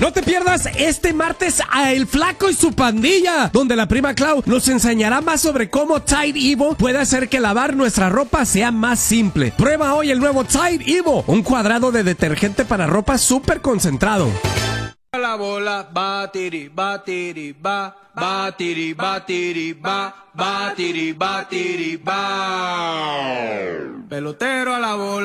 No te pierdas este martes a El Flaco y su pandilla, donde la prima Clau nos enseñará más sobre cómo Tide Evo puede hacer que lavar nuestra ropa sea más simple. Prueba hoy el nuevo Tide Evo, un cuadrado de detergente para ropa súper concentrado. La bola, batiri, batiri, ba, batiri, batiri, ba, batiri, batiri, ba. Pelotero a la bola.